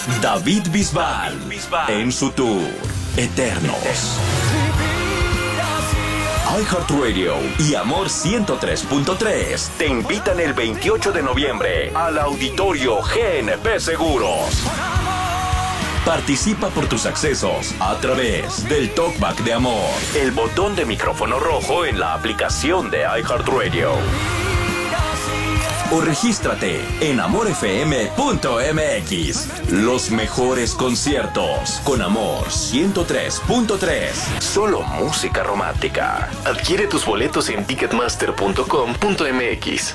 David Bisbal en su tour Eternos. iHeartRadio y Amor 103.3 te invitan el 28 de noviembre al Auditorio GNP Seguros. Participa por tus accesos a través del Talkback de Amor, el botón de micrófono rojo en la aplicación de iHeartRadio. O regístrate en amorfm.mx. Los mejores conciertos con Amor 103.3. Solo música romántica. Adquiere tus boletos en ticketmaster.com.mx.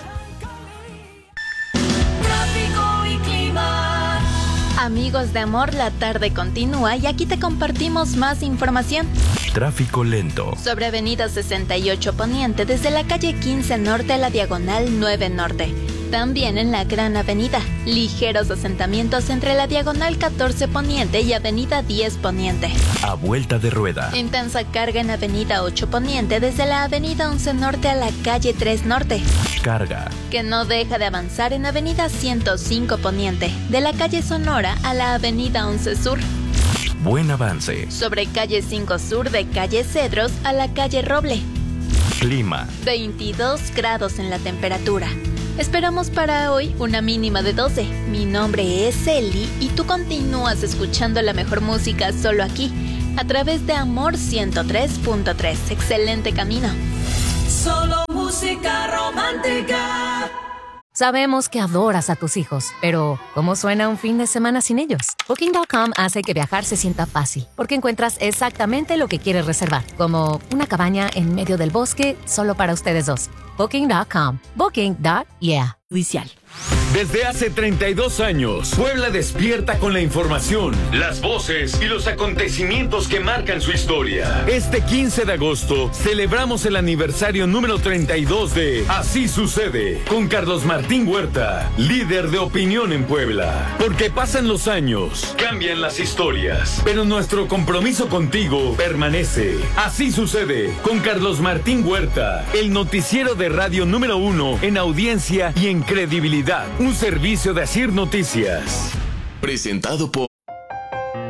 Amigos de Amor, la tarde continúa y aquí te compartimos más información. Tráfico lento. Sobre Avenida 68 Poniente, desde la calle 15 Norte a la Diagonal 9 Norte. También en la Gran Avenida, ligeros asentamientos entre la Diagonal 14 Poniente y Avenida 10 Poniente. A vuelta de rueda. Intensa carga en Avenida 8 Poniente, desde la Avenida 11 Norte a la calle 3 Norte. Carga. Que no deja de avanzar en Avenida 105 Poniente, de la calle Sonora a la Avenida 11 Sur. Buen avance. Sobre calle 5 Sur, de calle Cedros a la calle Roble. Clima. 22 grados en la temperatura. Esperamos para hoy una mínima de 12. Mi nombre es Eli y tú continúas escuchando la mejor música solo aquí, a través de Amor 103.3. Excelente camino. Solo música romántica. Sabemos que adoras a tus hijos, pero ¿cómo suena un fin de semana sin ellos? Booking.com hace que viajar se sienta fácil, porque encuentras exactamente lo que quieres reservar, como una cabaña en medio del bosque solo para ustedes dos. Booking.com. Booking.yeah. Oficial. Desde hace 32 años, Puebla despierta con la información, las voces y los acontecimientos que marcan su historia. Este 15 de agosto celebramos el aniversario número 32 de Así Sucede, con Carlos Martín Huerta, líder de opinión en Puebla. Porque pasan los años, cambian las historias, pero nuestro compromiso contigo permanece. Así Sucede, con Carlos Martín Huerta, el noticiero de radio número 1 en audiencia y en credibilidad. Un servicio de Asir Noticias. Presentado por